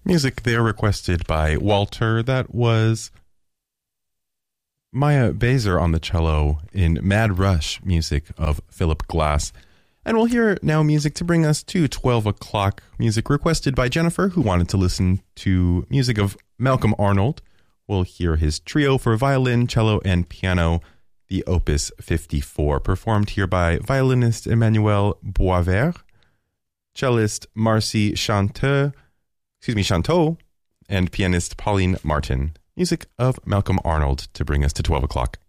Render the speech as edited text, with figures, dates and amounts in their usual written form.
Music there requested by Walter. That was Maya Baser on the cello in Mad Rush, music of Philip Glass. And we'll hear now music to bring us to 12 o'clock. Music requested by Jennifer, who wanted to listen to music of Malcolm Arnold. We'll hear his trio for violin, cello, and piano, the Opus 54, performed here by violinist Emmanuel Boisvert, cellist Marcy Chanteau, and pianist Pauline Martin. Music of Malcolm Arnold to bring us to 12 o'clock.